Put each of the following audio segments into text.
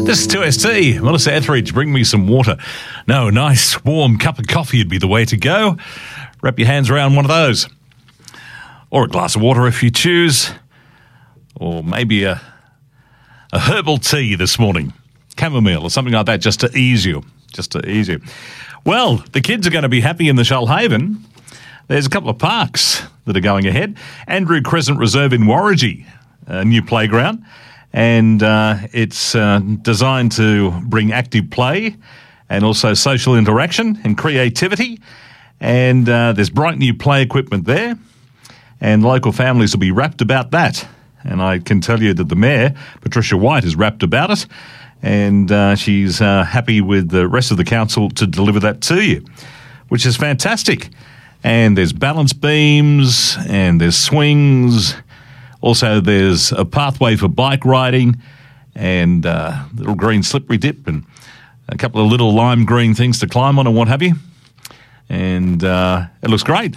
This is 2ST. Melissa Etheridge, bring me some water. No, a nice warm cup of coffee would be the way to go. Wrap your hands around one of those. Or a glass of water if you choose. Or maybe a herbal tea this morning. Chamomile or something like that just to ease you. Well, the kids are going to be happy in the Shoalhaven. There's a couple of parks that are going ahead. Andrew Crescent Reserve in Warragee, a new playground. And it's designed to bring active play and also social interaction and creativity. And there's bright new play equipment there. And local families will be rapt about that. And I can tell you that the Mayor, Patricia White, is rapt about it. And she's happy with the rest of the council to deliver that to you, which is fantastic. And there's balance beams and there's swings. Also, there's a pathway for bike riding and little green slippery dip and a couple of little lime green things to climb on and what have you. And it looks great.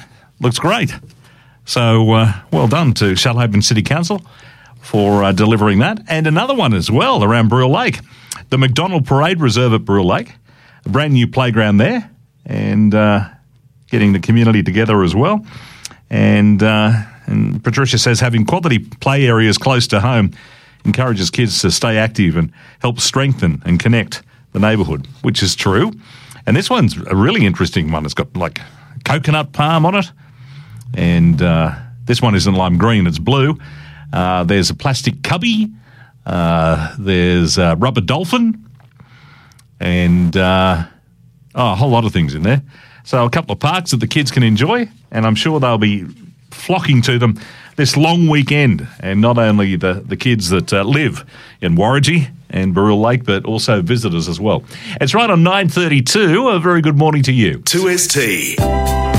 So well done to Shoalhaven City Council for delivering that. And another one as well around Burrell Lake. The McDonald Parade Reserve at Burrell Lake. A brand new playground there and getting the community together as well. And Patricia says having quality play areas close to home encourages kids to stay active and helps strengthen and connect the neighbourhood, which is true. And this one's a really interesting one. It's got like coconut palm on it. And this one isn't lime green, it's blue. There's a plastic cubby. There's a rubber dolphin. And a whole lot of things in there. So a couple of parks that the kids can enjoy. And I'm sure they'll be flocking to them this long weekend, and not only the kids that live in Warragee and Burrell Lake, but also visitors as well. It's right on 9:32. A very good morning to you. 2ST.